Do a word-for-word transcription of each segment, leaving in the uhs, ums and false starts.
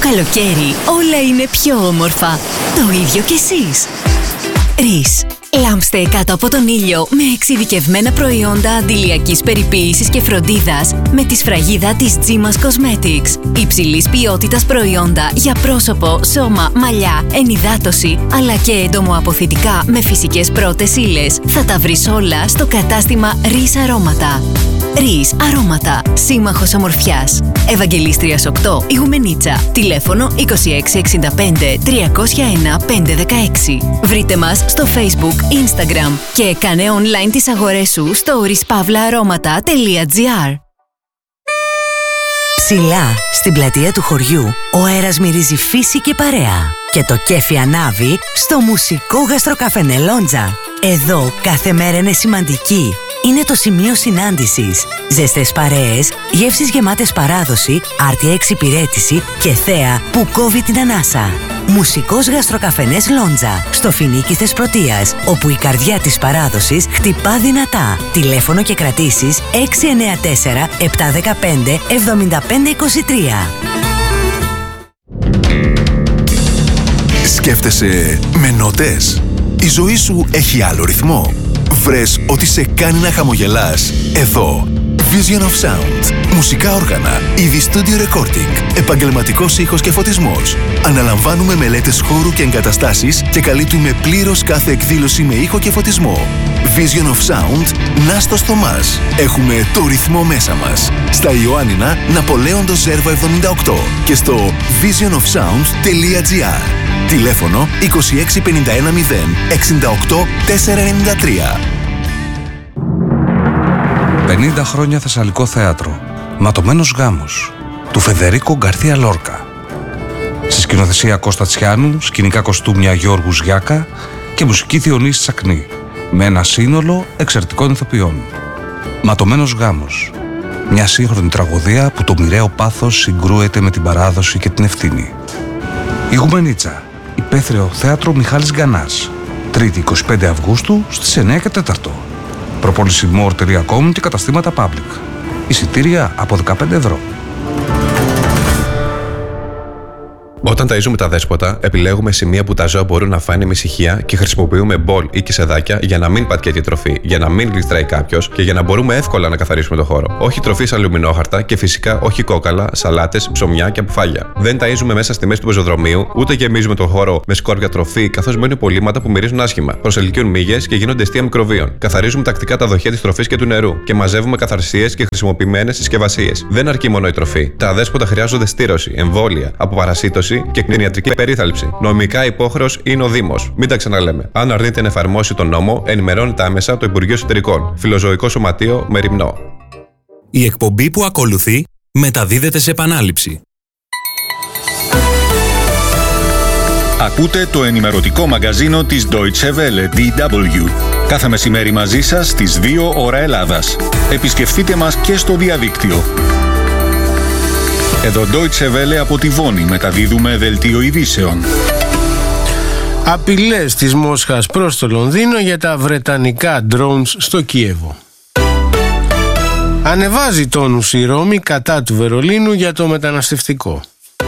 καλοκαίρι όλα είναι πιο όμορφα. Το ίδιο κι εσείς. Ρίς. Λάμψτε κάτω από τον ήλιο με εξειδικευμένα προϊόντα αντιλιακής περιποίησης και φροντίδας με τη σφραγίδα της Τζίμας Cosmetics. Υψηλής ποιότητας προϊόντα για πρόσωπο, σώμα, μαλλιά, ενυδάτωση, αλλά και εντομοαποθητικά με φυσικές πρώτες ύλες. Θα τα βρεις όλα στο κατάστημα Ρίς Αρώματα. Ρίς Αρώματα. Σύμμαχος ομορφιάς. Ευαγγελίστριας οκτώ, Ιγουμενίτσα. Τηλέφωνο είκοσι έξι εξήντα πέντε τριακόσια ένα πεντακόσια δεκαέξι. Βρείτε μας στο Facebook, Instagram και κάνε online τις αγορές σου στο ρίς παύλα αρώματα τελεία τζι άρ. Ψηλά, στην πλατεία του χωριού, ο αέρας μυρίζει φύση και παρέα. Και το κέφι ανάβει στο μουσικό γαστροκαφενέ Λόντζα. Εδώ κάθε μέρα είναι σημαντική. Είναι το σημείο συνάντησης. Ζεστές παρέες, γεύσεις γεμάτες παράδοση, άρτια εξυπηρέτηση και θέα που κόβει την ανάσα. Μουσικός γαστροκαφενές Λόντζα, στο Φοινίκι Θεσπρωτείας, όπου η καρδιά της παράδοσης χτυπά δυνατά. Τηλέφωνο και κρατήσεις έξι εννέα τέσσερα επτά ένα πέντε εβδομήντα πέντε είκοσι τρία. Σκέφτεσαι με νότες? Η ζωή σου έχει άλλο ρυθμό? Βρες ότι σε κάνει να χαμογελάς? Εδώ Vision of Sound. Μουσικά όργανα, είδη studio recording, επαγγελματικός ήχος και φωτισμός. Αναλαμβάνουμε μελέτες χώρου και εγκαταστάσεις και καλύπτουμε πλήρως κάθε εκδήλωση με ήχο και φωτισμό. Vision of Sound, Νάστος Θωμάς. Έχουμε το ρυθμό μέσα μας. Στα Ιωάννινα, Ναπολέοντος Ζέρβα εβδομήντα οκτώ και στο vision of sound τελεία τζι άρ. Τηλέφωνο είκοσι έξι πενήντα ένα μηδέν εξήντα οκτώ τετρακόσια ενενήντα τρία. πενήντα χρόνια Θεσσαλικό θέατρο. Ματωμένος γάμος του Φεδερίκο Γκαρθία Λόρκα. Στη σκηνοθεσία Κώστα Τσιάνου, σκηνικά κοστούμια Γιώργου Γιάκα και μουσική Διονύση Τσακνή. Με ένα σύνολο εξαιρετικών ηθοποιών. Ματωμένος γάμος. Μια σύγχρονη τραγωδία που το μοιραίο πάθος συγκρούεται με την παράδοση και την ευθύνη. Ιγουμενίτσα. Υπαίθριο θέατρο Μιχάλης Γκανάς. Τρίτη εικοστή πέμπτη Αυγούστου στις εννέα και τέσσερα. Προπόληση more τελεία com και καταστήματα Public. Εισιτήρια από δεκαπέντε ευρώ. Όταν ταΐζουμε τα δέσποτα, επιλέγουμε σημεία που τα ζώα μπορούν να φάνε με ησυχία και χρησιμοποιούμε μπολ ή κισεδάκια για να μην πατιέται η τροφή, για να μην γλιστράει κάποιος και για να μπορούμε εύκολα να καθαρίσουμε το χώρο. Όχι τροφή σε αλουμινόχαρτα και φυσικά όχι κόκαλα, σαλάτες, ψωμιά και αποφάγια. Δεν ταΐζουμε μέσα στη μέση του πεζοδρομίου, ούτε γεμίζουμε το χώρο με σκόρπια τροφή, καθώς μένουν υπολείμματα που μυρίζουν άσχημα. Προσελκύουν μύγες και γίνονται αιστεία μικροβίων. Καθαρίζουμε τακτικά τα δοχεία της τροφής και του νερού και μαζεύουμε καθαρσίες και χρησιμοποιημένες συσκευασίες. Δεν αρκεί μόνο η τροφή. Τα δέσποτα χρειάζονται στήρωση, εμβόλια, αποπαρασίτωση και κτηνιατρική περίθαλψη. Νομικά υπόχρεος είναι ο Δήμος. Μην τα ξαναλέμε. Αν αρνείται να εφαρμόσει τον νόμο, ενημερώνεται άμεσα το Υπουργείο Εσωτερικών. Φιλοζωικό Σωματείο Μεριμνό. Η εκπομπή που ακολουθεί μεταδίδεται σε επανάληψη. Ακούτε το ενημερωτικό μαγκαζίνο της Deutsche Welle ντι ντάμπλιου. Κάθε μεσημέρι μαζί σας στις δύο ώρα Ελλάδας. Επισκεφτείτε μας και στο διαδίκτυο. Εδώ Deutsche Welle από τη Βόνη μεταδίδουμε δελτίο ειδήσεων. Απειλές της Μόσχας προς το Λονδίνο για τα βρετανικά drones στο Κίεβο. Ανεβάζει τόνους η Ρώμη κατά του Βερολίνου για το μεταναστευτικό.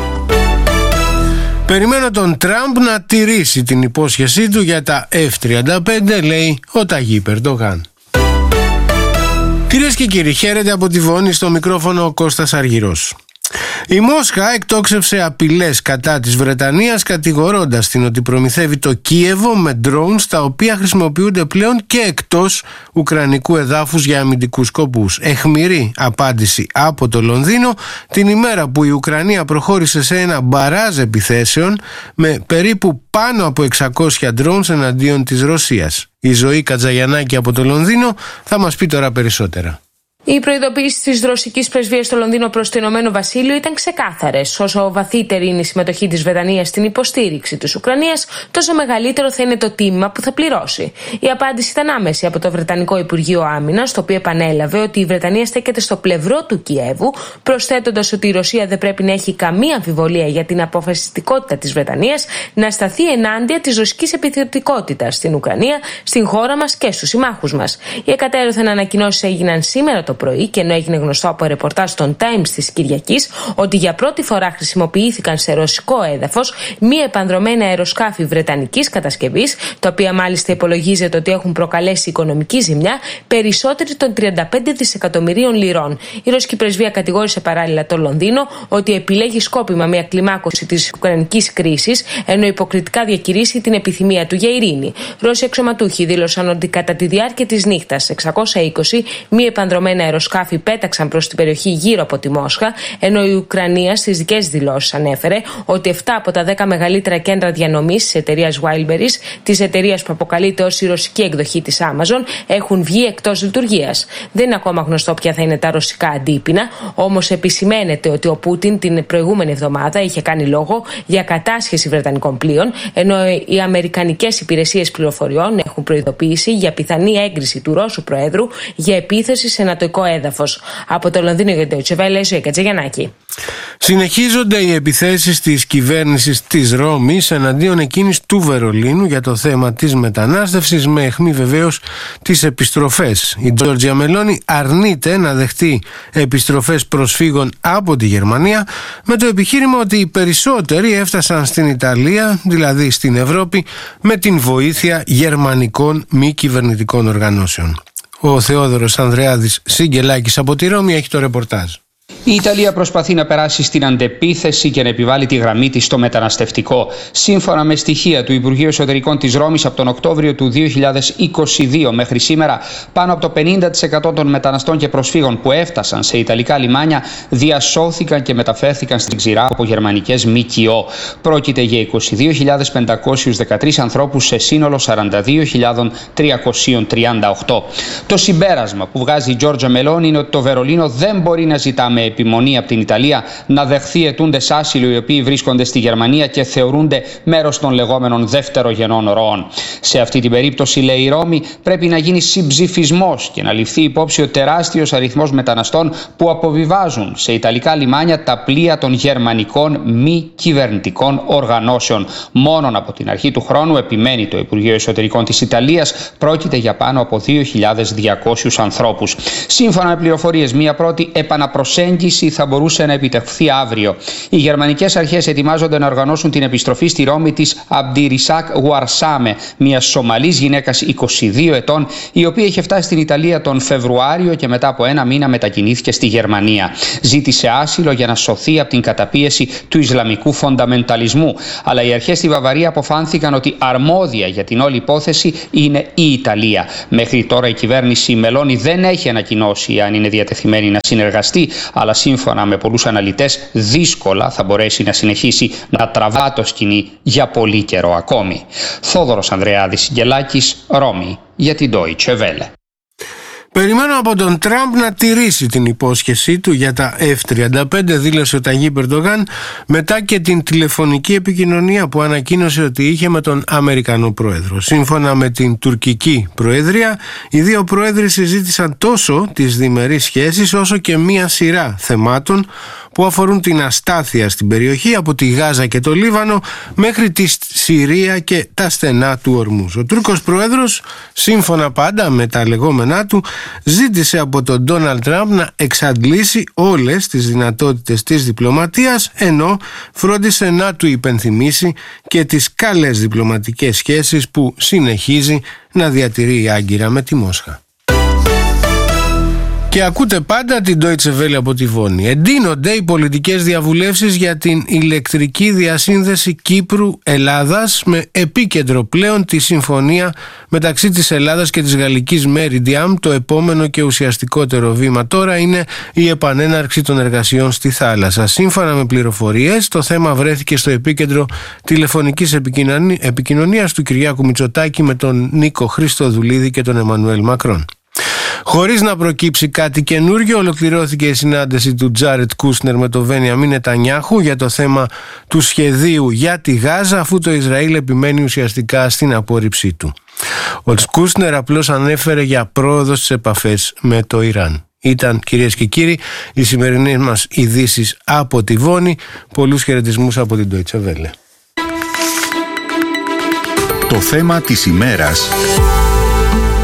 Περιμένω τον Τραμπ να τηρήσει την υπόσχεσή του για τα εφ τριάντα πέντε, λέει ο Ταγίπ Ερντογάν. Κυρίες και κύριοι, χαίρετε από τη Βόνη, στο μικρόφωνο ο Κώστας Αργυρός. Η Μόσχα εκτόξευσε απειλές κατά της Βρετανίας, κατηγορώντας την ότι προμηθεύει το Κίεβο με drones τα οποία χρησιμοποιούνται πλέον και εκτός ουκρανικού εδάφους για αμυντικούς σκοπούς. Αιχμηρή απάντηση από το Λονδίνο την ημέρα που η Ουκρανία προχώρησε σε ένα μπαράζ επιθέσεων με περίπου πάνω από εξακόσια drones εναντίον της Ρωσίας. Η Ζωή Κατζαγιαννάκη από το Λονδίνο θα μας πει τώρα περισσότερα. Οι προειδοποιήσεις της ρωσικής πρεσβείας στο Λονδίνο προς το Ηνωμένο Βασίλειο ήταν ξεκάθαρες. Όσο βαθύτερη είναι η συμμετοχή της Βρετανίας στην υποστήριξη της Ουκρανίας, τόσο μεγαλύτερο θα είναι το τίμημα που θα πληρώσει. Η απάντηση ήταν άμεση από το Βρετανικό Υπουργείο Άμυνας, το οποίο επανέλαβε ότι η Βρετανία στέκεται στο πλευρό του Κιέβου, προσθέτοντας ότι η Ρωσία δεν πρέπει να έχει καμία αμφιβολία για την αποφασιστικότητα της Βρετανίας να σταθεί ενάντια της ρωσικής επιθετικότητας στην Ουκρανία, στην χώρα μας και στους συμμάχους μας. Οι εκατέρωθεν ανακοινώσεις έγιναν σήμερα το πρωί, και ενώ έγινε γνωστό από ρεπορτάζ των Times της Κυριακής ότι για πρώτη φορά χρησιμοποιήθηκαν σε ρωσικό έδαφος μη επανδρωμένα αεροσκάφη βρετανικής κατασκευής, τα οποία μάλιστα υπολογίζεται ότι έχουν προκαλέσει οικονομική ζημιά περισσότερη των τριάντα πέντε δισεκατομμυρίων λιρών. Η ρωσική πρεσβεία κατηγόρησε παράλληλα το Λονδίνο ότι επιλέγει σκόπιμα μια κλιμάκωση της ουκρανικής κρίσης, ενώ υποκριτικά διακηρύσει την επιθυμία του για ειρήνη. Ρώσοι αξιωματούχοι δήλωσαν ότι κατά τη διάρκεια της νύχτας εξακόσια είκοσι μη επανδρωμένα αεροσκάφη πέταξαν προς την περιοχή γύρω από τη Μόσχα, ενώ η Ουκρανία στις δικές δηλώσεις ανέφερε ότι επτά από τα δέκα μεγαλύτερα κέντρα διανομής της εταιρείας Wildberries, της εταιρείας που αποκαλείται ως η ρωσική εκδοχή της Amazon, έχουν βγει εκτός λειτουργίας. Δεν είναι ακόμα γνωστό ποια θα είναι τα ρωσικά αντίπεινα, όμως επισημαίνεται ότι ο Πούτιν την προηγούμενη εβδομάδα είχε κάνει λόγο για κατάσχεση βρετανικών πλοίων, ενώ οι αμερικανικές υπηρεσίες πληροφοριών έχουν προειδοποιήσει για πιθανή έγκριση του Ρώσου Προέδρου για επίθεση σε νατοϊκό έδαφος. Από το Λονδίνο για το Deutsche Welle, Ζωή Κατζηγιαννάκη. Συνεχίζονται οι επιθέσεις της κυβέρνησης της Ρώμης εναντίον εκείνης του Βερολίνου για το θέμα της μετανάστευσης, με αιχμή βεβαίως τις επιστροφές. Η Τζόρτζια Μελόνι αρνείται να δεχτεί επιστροφές προσφύγων από τη Γερμανία, με το επιχείρημα ότι οι περισσότεροι έφτασαν στην Ιταλία, δηλαδή στην Ευρώπη, με την βοήθεια γερμανικών μη κυβερνητικών οργανώσεων. Ο Θεόδωρος Ανδρεάδης Σιγκελάκης από τη Ρώμη έχει το ρεπορτάζ. Η Ιταλία προσπαθεί να περάσει στην αντεπίθεση και να επιβάλλει τη γραμμή της στο μεταναστευτικό. Σύμφωνα με στοιχεία του Υπουργείου Εσωτερικών της Ρώμης, από τον Οκτώβριο του δύο χιλιάδες είκοσι δύο μέχρι σήμερα, πάνω από το πενήντα τοις εκατό των μεταναστών και προσφύγων που έφτασαν σε ιταλικά λιμάνια διασώθηκαν και μεταφέρθηκαν στην ξηρά από γερμανικές ΜΚΟ. Πρόκειται για είκοσι δύο χιλιάδες πεντακόσιους δεκατρείς ανθρώπους σε σύνολο σαράντα δύο χιλιάδες τριακόσιους τριάντα οκτώ. Το συμπέρασμα που βγάζει η Τζόρτζα Μελόνι είναι ότι το Βερολίνο δεν μπορεί να ζητά με επιμονή από την Ιταλία να δεχθεί αιτούντες άσυλο οι οποίοι βρίσκονται στη Γερμανία και θεωρούνται μέρος των λεγόμενων δευτερογενών ροών. Σε αυτή την περίπτωση, λέει η Ρώμη, πρέπει να γίνει συμψηφισμός και να ληφθεί υπόψη ο τεράστιος αριθμός μεταναστών που αποβιβάζουν σε ιταλικά λιμάνια τα πλοία των γερμανικών μη κυβερνητικών οργανώσεων. Μόνον από την αρχή του χρόνου, επιμένει το Υπουργείο Εσωτερικών της Ιταλίας, πρόκειται για πάνω από δύο χιλιάδες διακόσιους ανθρώπους. Σύμφωνα με πληροφορίες, μία πρώτη επαναπροσέγγιση θα μπορούσε να επιτευχθεί αύριο. Οι γερμανικές αρχές ετοιμάζονται να οργανώσουν την επιστροφή στη Ρώμη της Αμπντιρισάκ Γουαρσάμε, μια Σομαλής γυναίκας είκοσι δύο ετών, η οποία είχε φτάσει στην Ιταλία τον Φεβρουάριο και μετά από ένα μήνα μετακινήθηκε στη Γερμανία. Ζήτησε άσυλο για να σωθεί από την καταπίεση του Ισλαμικού φονταμενταλισμού. Αλλά οι αρχές στη Βαβαρία αποφάνθηκαν ότι αρμόδια για την όλη υπόθεση είναι η Ιταλία. Μέχρι τώρα η κυβέρνηση Μελόνι δεν έχει ανακοινώσει αν είναι διατεθειμένη να συνεργαστεί, αλλά σύμφωνα με πολλούς αναλυτές δύσκολα θα μπορέσει να συνεχίσει να τραβά το σκηνή για πολύ καιρό ακόμη. Θόδωρος Ανδρεάδης Σιγκελάκης, Ρώμη, για την Deutsche Welle. Περιμένω από τον Τραμπ να τηρήσει την υπόσχεσή του για τα εφ τριάντα πέντε, δήλωσε ο Ταγίπ Ερντογάν μετά και την τηλεφωνική επικοινωνία που ανακοίνωσε ότι είχε με τον Αμερικανό πρόεδρο. Σύμφωνα με την τουρκική προεδρία, οι δύο πρόεδροι συζήτησαν τόσο τις διμερείς σχέσεις όσο και μία σειρά θεμάτων που αφορούν την αστάθεια στην περιοχή, από τη Γάζα και το Λίβανο μέχρι τη Συρία και τα στενά του Ορμούζ. Ο Τούρκος πρόεδρος, σύμφωνα πάντα με τα λεγόμενά του, ζήτησε από τον Ντόναλντ Τραμπ να εξαντλήσει όλες τις δυνατότητες της διπλωματίας, ενώ φρόντισε να του υπενθυμίσει και τις καλές διπλωματικές σχέσεις που συνεχίζει να διατηρεί άγκυρα με τη Μόσχα. Και ακούτε πάντα την Deutsche Welle από τη Βόνη. Εντείνονται οι πολιτικές διαβουλεύσεις για την ηλεκτρική διασύνδεση Κύπρου-Ελλάδας, με επίκεντρο πλέον τη συμφωνία μεταξύ της Ελλάδας και της γαλλικής Meridiam. Το επόμενο και ουσιαστικότερο βήμα τώρα είναι η επανέναρξη των εργασιών στη θάλασσα. Σύμφωνα με πληροφορίες, το θέμα βρέθηκε στο επίκεντρο τηλεφωνικής επικοινωνίας του Κυριάκου Μητσοτάκη με τον Νίκο Χριστοδουλίδη και τον Εμμανουέλ Μακρόν. Χωρίς να προκύψει κάτι καινούργιο, ολοκληρώθηκε η συνάντηση του Τζάρετ Κούσνερ με τον Βένιαμιν Νετανιάχου για το θέμα του σχεδίου για τη Γάζα, αφού το Ισραήλ επιμένει ουσιαστικά στην απόρριψή του. Ο Κούσνερ απλώς ανέφερε για πρόοδο στις επαφές με το Ιράν. Ήταν, κυρίες και κύριοι, οι σημερινές μας ειδήσεις από τη Βόνη. Πολλούς χαιρετισμούς από την Deutsche Welle. Το θέμα της ημέρας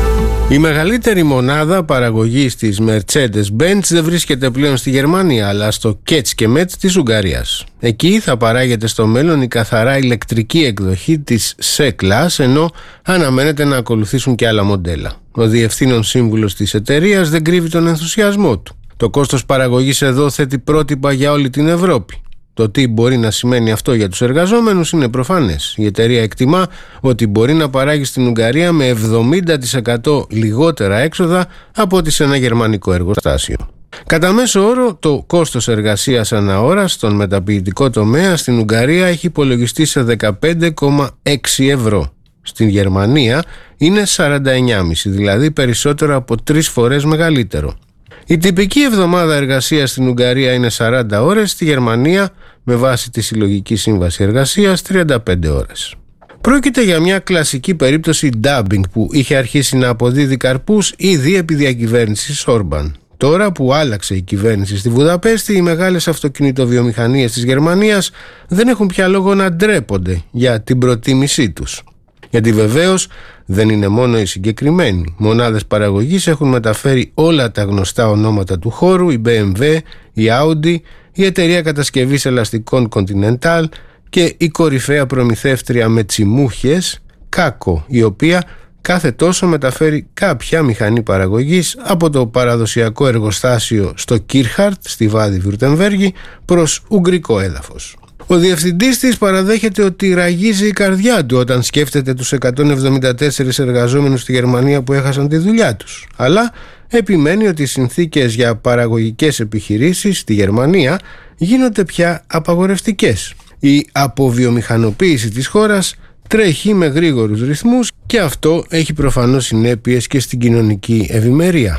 Η μεγαλύτερη μονάδα παραγωγής της Mercedes-Benz δεν βρίσκεται πλέον στη Γερμανία, αλλά στο Kecskemét της Ουγγαρίας. Εκεί θα παράγεται στο μέλλον η καθαρά ηλεκτρική εκδοχή της C-Class, ενώ αναμένεται να ακολουθήσουν και άλλα μοντέλα. Ο διευθύνων σύμβουλος της εταιρείας δεν κρύβει τον ενθουσιασμό του. Το κόστος παραγωγής εδώ θέτει πρότυπα για όλη την Ευρώπη. Το τι μπορεί να σημαίνει αυτό για τους εργαζόμενους είναι προφανές. Η εταιρεία εκτιμά ότι μπορεί να παράγει στην Ουγγαρία με εβδομήντα τοις εκατό λιγότερα έξοδα από ότι σε ένα γερμανικό εργοστάσιο. Κατά μέσο όρο, το κόστος εργασίας ανά ώρα στον μεταποιητικό τομέα στην Ουγγαρία έχει υπολογιστεί σε δεκαπέντε κόμμα έξι ευρώ. Στην Γερμανία είναι σαράντα εννιά κόμμα πέντε, δηλαδή περισσότερο από τρεις φορές μεγαλύτερο. Η τυπική εβδομάδα εργασίας στην Ουγγαρία είναι σαράντα ώρες, στη Γερμανία με βάση τη Συλλογική Σύμβαση Εργασίας τριάντα πέντε ώρες. Πρόκειται για μια κλασική περίπτωση dumping που είχε αρχίσει να αποδίδει καρπούς ήδη επί διακυβέρνησης Όρμπαν. Τώρα που άλλαξε η κυβέρνηση στη Βουδαπέστη, οι μεγάλες αυτοκινητοβιομηχανίες της Γερμανίας δεν έχουν πια λόγο να ντρέπονται για την προτίμησή τους. Γιατί βεβαίως δεν είναι μόνο οι συγκεκριμένοι. Μονάδες παραγωγής έχουν μεταφέρει όλα τα γνωστά ονόματα του χώρου, η μπι εμ ντάμπλιου, η Audi, η εταιρεία κατασκευής ελαστικών Continental και η κορυφαία προμηθεύτρια με τσιμούχες, Κάκο, η οποία κάθε τόσο μεταφέρει κάποια μηχανή παραγωγής από το παραδοσιακό εργοστάσιο στο Κίρχαρτ στη Βάδη Βιουρτεμβέργη προς ουγγρικό έδαφος. Ο διευθυντής της παραδέχεται ότι ραγίζει η καρδιά του όταν σκέφτεται τους εκατόν εβδομήντα τέσσερις εργαζόμενους στη Γερμανία που έχασαν τη δουλειά τους. Αλλά επιμένει ότι οι συνθήκες για παραγωγικές επιχειρήσεις στη Γερμανία γίνονται πια απαγορευτικές. Η αποβιομηχανοποίηση της χώρας τρέχει με γρήγορους ρυθμούς και αυτό έχει προφανώς συνέπειες και στην κοινωνική ευημερία.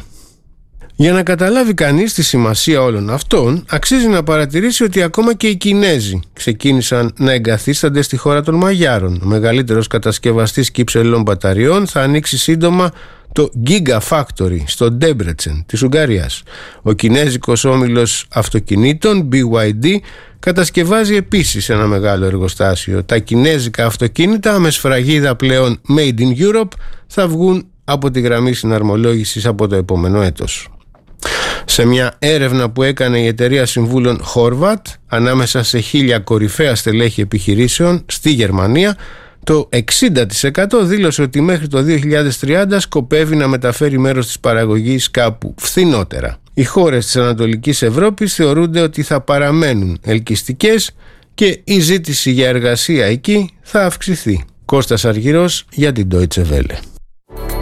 Για να καταλάβει κανείς τη σημασία όλων αυτών, αξίζει να παρατηρήσει ότι ακόμα και οι Κινέζοι ξεκίνησαν να εγκαθίστανται στη χώρα των Μαγιάρων. Ο μεγαλύτερος κατασκευαστής κύψελων μπαταριών θα ανοίξει σύντομα το Gigafactory στο Ντέμπρετσεν της Ουγγαρίας. Ο κινέζικος όμιλος αυτοκινήτων μπι γουάι ντι κατασκευάζει επίσης ένα μεγάλο εργοστάσιο. Τα κινέζικα αυτοκίνητα με σφραγίδα πλέον Made in Europe θα βγουν από τη γραμμή συναρμολόγησης από το επόμενο έτος. Σε μια έρευνα που έκανε η εταιρεία συμβούλων Horvat ανάμεσα σε χίλια κορυφαία στελέχη επιχειρήσεων στη Γερμανία, το εξήντα τοις εκατό δήλωσε ότι μέχρι το δύο χιλιάδες τριάντα σκοπεύει να μεταφέρει μέρος της παραγωγής κάπου φθηνότερα. Οι χώρες της Ανατολικής Ευρώπης θεωρούνται ότι θα παραμένουν ελκυστικές και η ζήτηση για εργασία εκεί θα αυξηθεί. Κώστας Αργυρός για την Deutsche Welle.